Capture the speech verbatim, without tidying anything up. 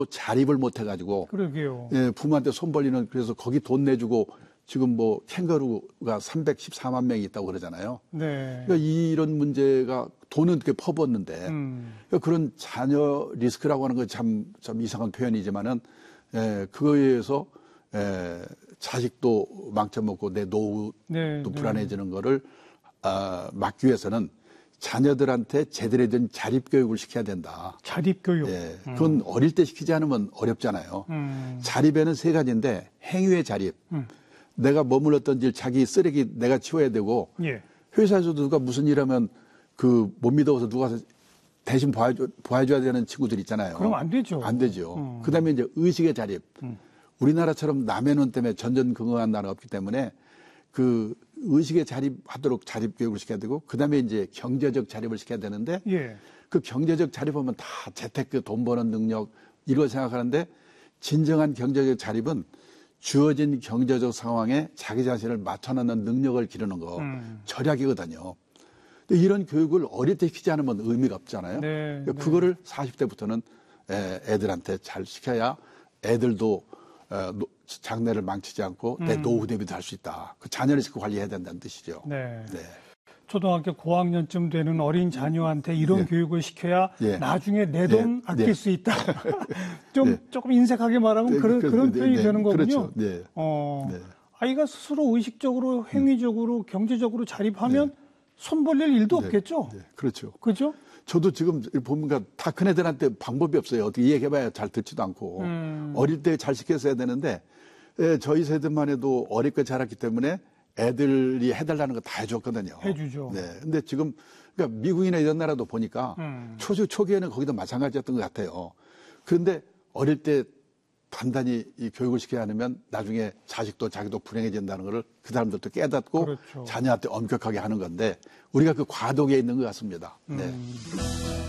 자립을 못 해가지고 그러게요. 예, 부모한테 손 벌리는 그래서 거기 돈 내주고 지금 뭐 캥거루가 삼백십사만 명이 있다고 그러잖아요. 네. 그러니까 이런 문제가 돈은 그렇게 퍼붓는데 음. 그러니까 그런 자녀 리스크라고 하는 건 참 참 이상한 표현이지만은 예, 그거에 의해서 예, 자식도 망쳐먹고 내 노후도 네, 불안해지는 네. 거를 아, 막기 위해서는 자녀들한테 제대로 된 자립교육을 시켜야 된다. 자립교육. 예, 그건 음. 어릴 때 시키지 않으면 어렵잖아요. 음. 자립에는 세 가지인데 행위의 자립. 음. 내가 머물렀던 일 자기 쓰레기 내가 치워야 되고 예. 회사에서 누가 무슨 일하면 그 못 믿어서 누가 대신 봐줘, 봐줘야 되는 친구들 있잖아요. 그럼 안 되죠. 안 되죠. 음. 그다음에 이제 의식의 자립. 음. 우리나라처럼 남의 눈 때문에 전전긍긍한 나라가 없기 때문에 그 의식에 자립하도록 자립 교육을 시켜야 되고 그다음에 이제 경제적 자립을 시켜야 되는데 예. 그 경제적 자립하면 다 재테크 돈 버는 능력 이걸 생각하는데 진정한 경제적 자립은 주어진 경제적 상황에 자기 자신을 맞춰놓는 능력을 기르는 거 음. 절약이거든요. 근데 이런 교육을 어릴 때 시키지 않으면 의미가 없잖아요. 네, 그러니까 그거를 사십 대부터는 애들한테 잘 시켜야 애들도 장래를 망치지 않고 내 음. 노후 대비도 할 수 있다. 그 자녀를 싣고 관리해야 된다는 뜻이죠. 네. 네. 초등학교 고학년쯤 되는 어린 자녀한테 이런 예. 교육을 시켜야 예. 나중에 내 돈 예. 아낄 예. 수 있다. 좀 예. 조금 인색하게 말하면 네, 그런, 그, 그런 네, 표현이 네, 되는 거군요. 그렇죠. 네. 어, 네. 아이가 스스로 의식적으로, 행위적으로, 음. 경제적으로 자립하면 네. 손 벌릴 일도 네. 없겠죠. 네. 그렇죠. 그죠? 저도 지금 보면 다 큰 애들한테 방법이 없어요. 어떻게 얘기해봐야 잘 듣지도 않고 음. 어릴 때 잘 시켰어야 되는데 예, 저희 세대만 해도 어렵게 자랐기 때문에 애들이 해달라는 거 다 해줬거든요. 해주죠. 네. 근데 지금, 그러니까 미국이나 이런 나라도 보니까 음. 초기, 초기에는 거기도 마찬가지였던 것 같아요. 그런데 어릴 때 단단히 이 교육을 시켜야 하면 나중에 자식도 자기도 불행해진다는 거를 그 사람들도 깨닫고 그렇죠. 자녀한테 엄격하게 하는 건데 우리가 그 과도기에 있는 것 같습니다. 네. 음.